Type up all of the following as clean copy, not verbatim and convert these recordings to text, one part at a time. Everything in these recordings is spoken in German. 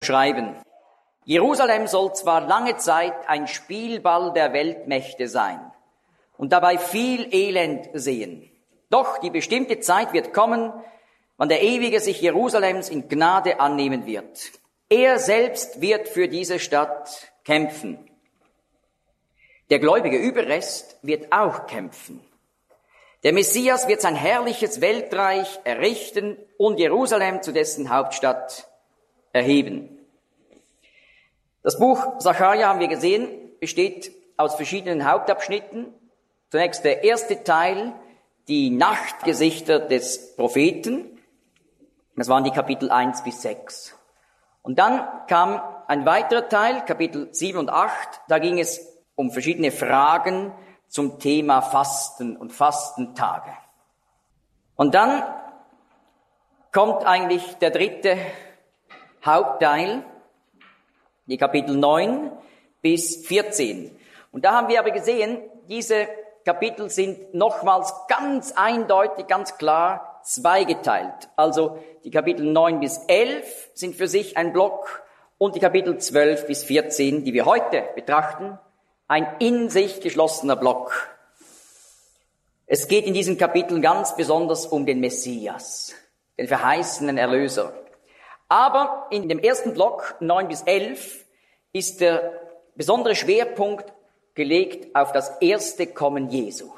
schreiben: Jerusalem soll zwar lange Zeit ein Spielball der Weltmächte sein und dabei viel Elend sehen, doch die bestimmte Zeit wird kommen, wann der Ewige sich Jerusalems in Gnade annehmen wird. Er selbst wird für diese Stadt kämpfen. Der gläubige Überrest wird auch kämpfen. Der Messias wird sein herrliches Weltreich errichten und Jerusalem zu dessen Hauptstadt erheben. Das Buch Sacharja, haben wir gesehen, besteht aus verschiedenen Hauptabschnitten. Zunächst der erste Teil, die Nachtgesichter des Propheten. Das waren die Kapitel 1 bis 6. Und dann kam ein weiterer Teil, Kapitel 7 und 8. Da ging es um verschiedene Fragen zum Thema Fasten und Fastentage. Und dann kommt eigentlich der dritte Hauptteil, die Kapitel 9 bis 14. Und da haben wir aber gesehen, diese Kapitel sind nochmals ganz eindeutig, ganz klar zweigeteilt. Also die Kapitel 9 bis 11 sind für sich ein Block und die Kapitel 12 bis 14, die wir heute betrachten, ein in sich geschlossener Block. Es geht in diesen Kapiteln ganz besonders um den Messias, den verheißenen Erlöser. Aber in dem ersten Block, 9 bis 11, ist der besondere Schwerpunkt gelegt auf das erste Kommen Jesu.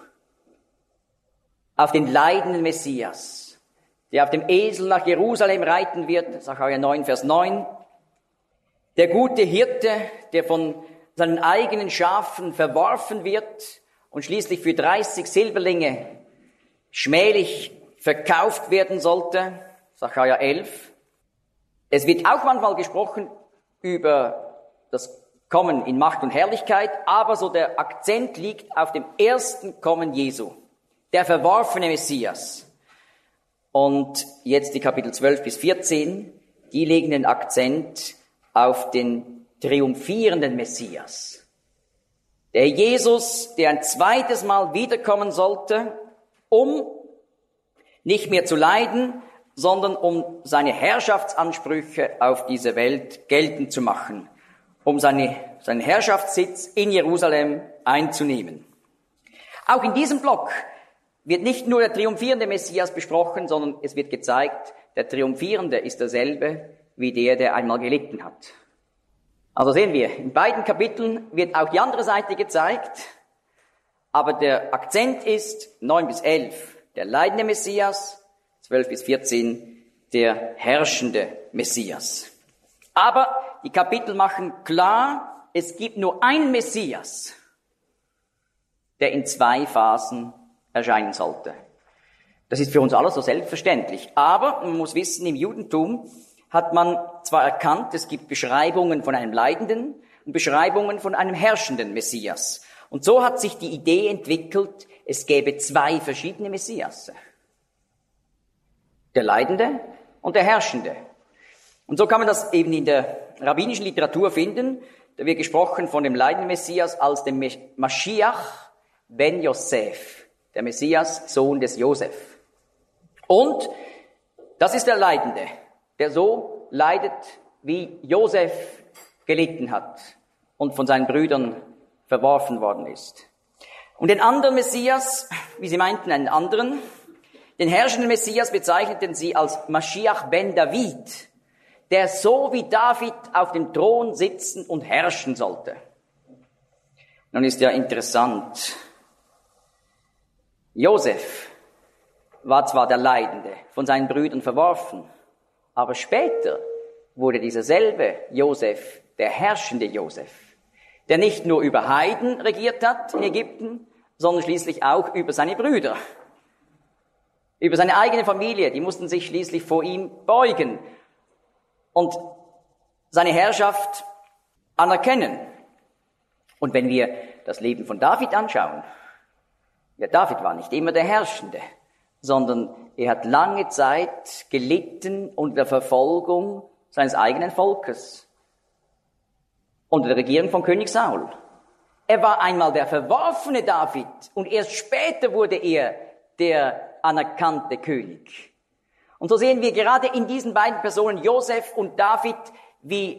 Auf den leidenden Messias, der auf dem Esel nach Jerusalem reiten wird, Sacharja 9, Vers 9. Der gute Hirte, der von seinen eigenen Schafen verworfen wird und schließlich für 30 Silberlinge schmählich verkauft werden sollte, Sacharja 11. Es wird auch manchmal gesprochen über das Kommen in Macht und Herrlichkeit, aber so der Akzent liegt auf dem ersten Kommen Jesu, der verworfene Messias. Und jetzt die Kapitel 12 bis 14, die legen den Akzent auf den triumphierenden Messias. Der Jesus, der ein zweites Mal wiederkommen sollte, um nicht mehr zu leiden, sondern um seine Herrschaftsansprüche auf diese Welt geltend zu machen, um seinen Herrschaftssitz in Jerusalem einzunehmen. Auch in diesem Block wird nicht nur der triumphierende Messias besprochen, sondern es wird gezeigt, der Triumphierende ist derselbe wie der einmal gelitten hat. Also sehen wir, in beiden Kapiteln wird auch die andere Seite gezeigt, aber der Akzent ist 9 bis 11, der leidende Messias, 12 bis 14, der herrschende Messias. Aber die Kapitel machen klar, es gibt nur einen Messias, der in 2 Phasen erscheinen sollte. Das ist für uns alle so selbstverständlich. Aber man muss wissen, im Judentum hat man zwar erkannt, es gibt Beschreibungen von einem leidenden und Beschreibungen von einem herrschenden Messias. Und so hat sich die Idee entwickelt, es gäbe 2 verschiedene Messias. Der Leidende und der Herrschende. Und so kann man das eben in der rabbinischen Literatur finden. Da wird gesprochen von dem leidenden Messias als dem Mashiach ben Yosef, der Messias, Sohn des Josef. Und das ist der Leidende, der so leidet, wie Josef gelitten hat und von seinen Brüdern verworfen worden ist. Und den anderen Messias, wie sie meinten, einen anderen, den herrschenden Messias bezeichneten sie als Mashiach ben David, der so wie David auf dem Thron sitzen und herrschen sollte. Nun ist ja interessant, Josef war zwar der Leidende, von seinen Brüdern verworfen, aber später wurde dieser selbe Josef der herrschende Josef, der nicht nur über Heiden regiert hat in Ägypten, sondern schließlich auch über seine Brüder, über seine eigene Familie. Die mussten sich schließlich vor ihm beugen und seine Herrschaft anerkennen. Und wenn wir das Leben von David anschauen, ja, David war nicht immer der Herrschende, sondern er hat lange Zeit gelitten unter der Verfolgung seines eigenen Volkes, unter der Regierung von König Saul. Er war einmal der verworfene David und erst später wurde er der anerkannte König. Und so sehen wir gerade in diesen beiden Personen, Josef und David, wie